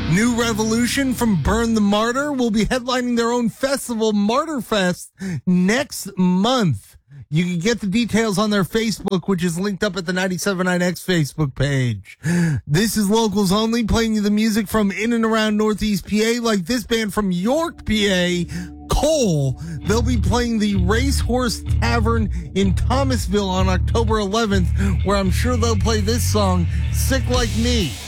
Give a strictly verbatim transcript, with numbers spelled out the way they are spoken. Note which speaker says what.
Speaker 1: New Revolution from Burn the Martyr will be headlining their own festival, Martyr Fest, next month. You can get the details on their Facebook, which is linked up at the ninety-seven point nine X Facebook page. This is Locals Only, playing you the music from in and around Northeast P A, like this band from York, P A, Cole. They'll be playing the Racehorse Tavern in Thomasville on October eleventh, where I'm sure they'll play this song, Sick Like Me.